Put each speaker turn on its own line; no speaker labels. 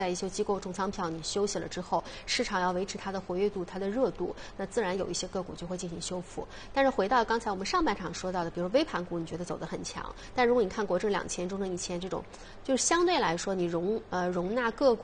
在一些机构重仓票你休息了之后，市场要维持它的活跃度、它的热度，那自然有一些个股就会进行修复。但是回到刚才我们上半场说到的，比如微盘股，你觉得走得很强，但如果你看国证2000、中证1000这种，就是相对来说你容纳个股。